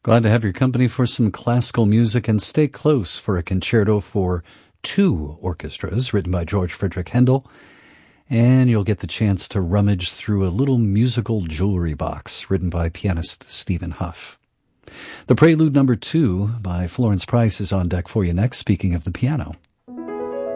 Glad to have your company for some classical music, and stay close for a concerto for two orchestras written by George Frederick Handel. And you'll get the chance to rummage through a little musical jewelry box written by pianist Stephen Huff. The Prelude No. 2 by Florence Price is on deck for you next, speaking of the piano.